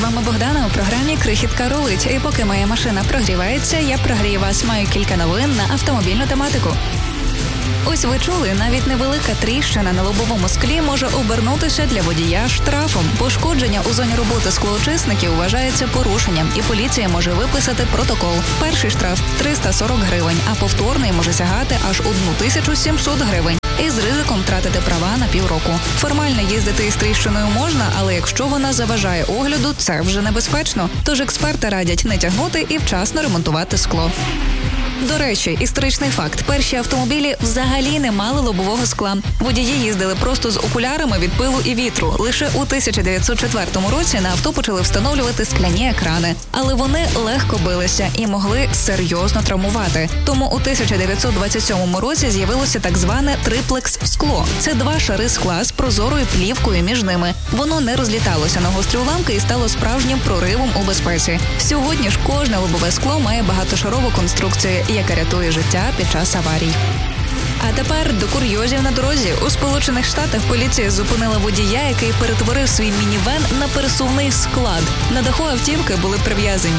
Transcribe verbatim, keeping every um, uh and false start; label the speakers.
Speaker 1: вами Богдана у програмі «Крихітка рулить». І поки моя машина прогрівається, я прогрію вас. Маю кілька новин на автомобільну тематику. Ось ви чули, навіть невелика тріщина на лобовому склі може обернутися для водія штрафом. Пошкодження у зоні роботи склоочисників вважається порушенням, і поліція може виписати протокол. Перший штраф – триста сорок гривень, а повторний може сягати аж тисячу сімсот гривень. І з ризиком втратити права на півроку. Формально їздити із тріщиною можна, але якщо вона заважає огляду, це вже небезпечно. Тож експерти радять не тягнути і вчасно ремонтувати скло. До речі, історичний факт. Перші автомобілі взагалі не мали лобового скла. Водії їздили просто з окулярами від пилу і вітру. Лише у тисяча дев'ятсот четвертому році на авто почали встановлювати скляні екрани. Але вони легко билися і могли серйозно травмувати. Тому у тисяча дев'ятсот двадцять сьомому році з'явилося так зване триплекс-скло. Це два шари скла з прозорою плівкою між ними. Воно не розліталося на гострі уламки і стало справжнім проривом у безпеці. Сьогодні ж кожне лобове скло має багатошарову конструкцію, яка рятує життя під час аварій. А тепер до курйозів на дорозі. У Сполучених Штатах поліція зупинила водія, який перетворив свій мінівен на пересувний склад. На даху автівки були прив'язані